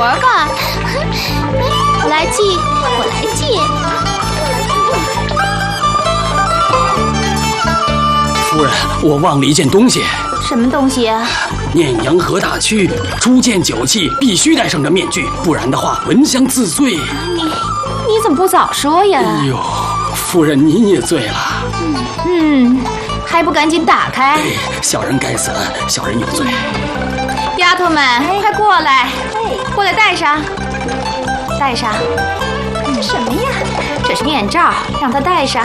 干。我来记，我来记。 夫人，我忘了一件东西。 什么东西啊？ 念阳河大区初见酒器，必须戴上这面具，不然的话闻香自醉。 你怎么不早说呀？ 哎呦，夫人您也醉了。 还不赶紧打开！ 小人该死了，小人有罪。 丫头们，快过来，过来戴上，戴上。这什么呀？这是面罩，让她戴上。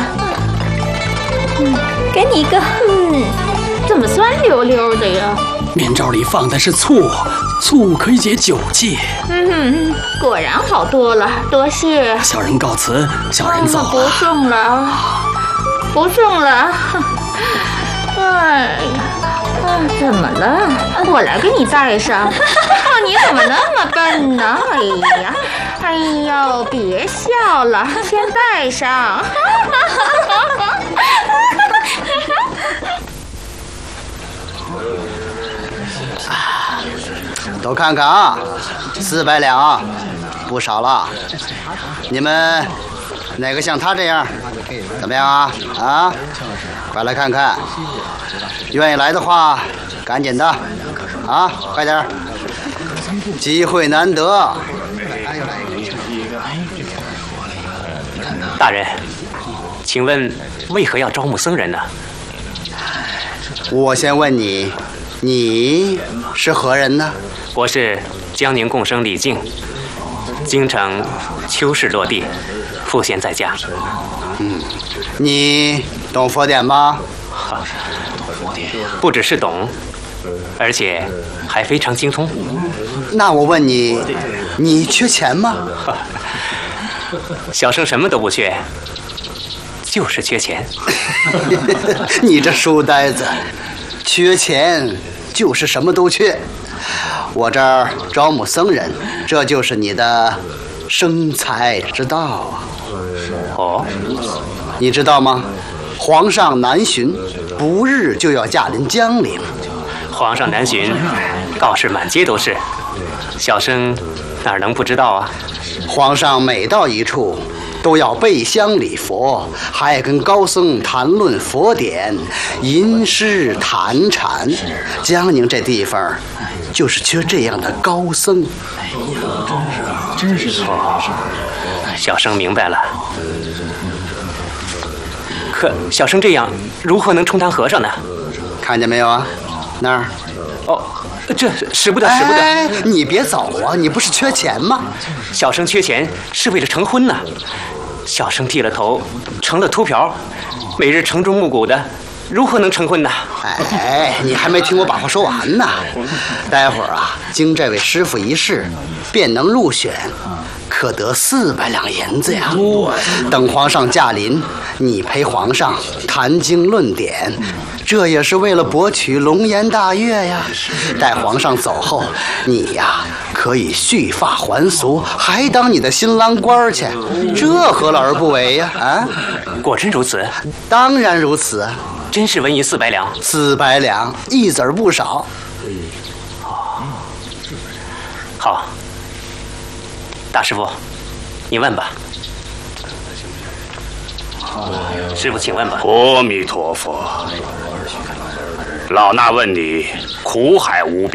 给你一个。怎么酸溜溜的呀？ 面罩里放的是醋，醋可以解酒气。 果然好多了，多谢。 小人告辞，小人走了。 不送了，不送了。怎么了？我来给你戴上。你怎么那么笨呢？哎呦，别笑了，先戴上。 都看看啊，400两，不少了。你们哪个像他这样？怎么样啊？啊，快来看看。愿意来的话，赶紧的，啊，快点，机会难得。 大人，请问为何要招募僧人呢？ 我先问你，你是何人呢？ 我是江宁共生李靖，京城秋氏落地，赋闲在家。 你懂佛典吗？ 不只是懂，而且还非常精通。 那我问你，你缺钱吗？ 小生什么都不缺，就是缺钱。 你这书呆子，缺钱就是什么都缺。我这儿招募僧人，这就是你的生财之道啊。 哦， 你知道吗？皇上南巡，不日就要驾临江陵。 皇上南巡，告示满街都是，小生哪能不知道啊？ 皇上每到一处，都要备香礼佛，还跟高僧谈论佛典，吟诗谈禅。江宁这地方，就是缺这样的高僧。 真是哦，小生明白了。可小生这样如何能充当和尚呢？ 看见没有啊？那儿。 哦，这使不得，使不得！ 哎，你别走啊！你不是缺钱吗？ 小生缺钱是为了成婚呢。小生剃了头，成了秃瓢，每日晨钟暮鼓的，如何能成婚呢？ 哎，你还没听我把话说完呢。待会儿啊，经这位师傅一试，便能入选。可得400两银子呀！等皇上驾临，你陪皇上谈经论典，这也是为了博取龙颜大悦呀。待皇上走后，你呀可以续发还俗，还当你的新郎官去，这何乐而不为呀？啊， 果真如此？ 当然如此。 真是纹银400两 ，400两，一子儿不少。 好。大师傅，你问吧。师傅，请问吧。 阿弥陀佛。老衲问你，苦海无边。